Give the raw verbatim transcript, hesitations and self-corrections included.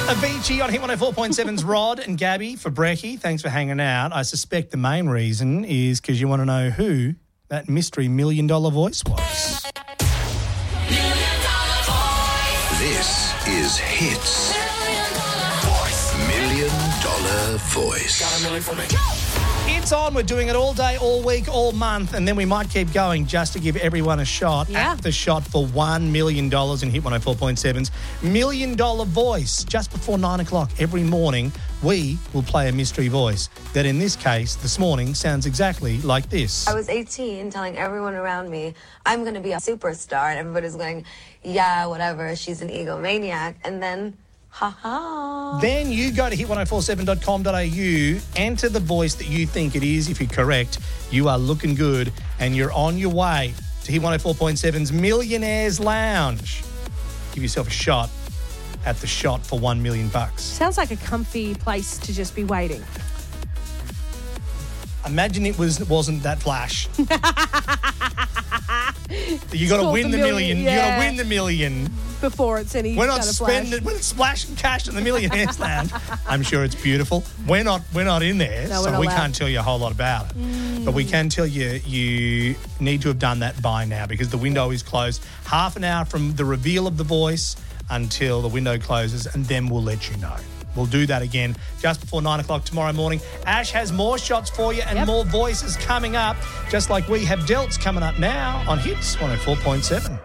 Avicii on Hit one oh four point seven's Rod and Gabby for brekkie. Thanks for hanging out. I suspect the main reason is because you want to know who that mystery million dollar voice was. Million dollar voice. This is Hits. Million Dollar Voice. Got a million for me. It's on. We're doing it all day, all week, all month, and then we might keep going just to give everyone a shot Yeah. at the shot for one million dollars in Hit one oh four point seven's Million Dollar Voice. Just before nine o'clock every morning, we will play a mystery voice that in this case, this morning, sounds exactly like this. I was eighteen telling everyone around me, I'm going to be a superstar. And everybody's going, yeah, whatever. She's an egomaniac. And then, ha ha. Then you go to hit ten forty-seven dot com dot a u, enter the voice that you think it is. If you're correct, you are looking good and you're on your way to Hit one oh four point seven's Millionaires Lounge. Give yourself a shot at the shot for one million bucks. Sounds like a comfy place to just be waiting. Imagine it was wasn't that flash. You got to Sort win the the million, million. You got yeah. to win the million. Before it's any We're not kind of flash. spending. We're not splashing cash in the Millionaires Lounge. I'm sure it's beautiful. We're not. We're not in there, No, we're so not we allowed. can't tell you a whole lot about it. Mm. But we can tell you you need to have done that by now because the window is closed. Half an hour from the reveal of the voice until the window closes, and then we'll let you know. We'll do that again just before nine o'clock tomorrow morning. Ash has more shots for you and Yep. more voices coming up, just like we have Delts coming up now on Hits one oh four point seven.